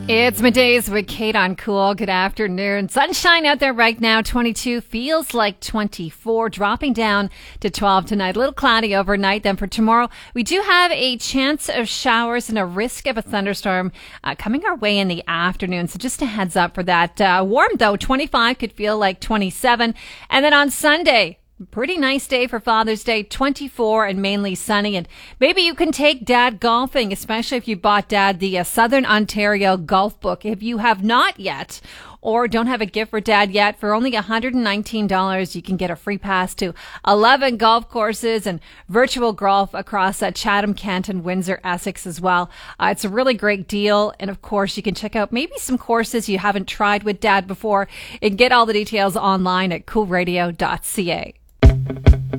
It's middays with Kate on Cool. Good afternoon. Sunshine out there right now. 22 feels like 24, dropping down to 12 tonight. A little cloudy overnight. Then for tomorrow, we do have a chance of showers and a risk of a thunderstorm coming our way in the afternoon. So just a heads up for that. Warm though, 25 could feel like 27. And then on Sunday, pretty nice day for Father's Day, 24 and mainly sunny. And maybe you can take Dad golfing, especially if you bought Dad the Southern Ontario Golf Book. If you have not yet or don't have a gift for Dad yet, for only $119, you can get a free pass to 11 golf courses and virtual golf across Chatham, Canton, Windsor, Essex as well. It's a really great deal. And of course, you can check out maybe some courses you haven't tried with Dad before and get all the details online at coolradio.ca.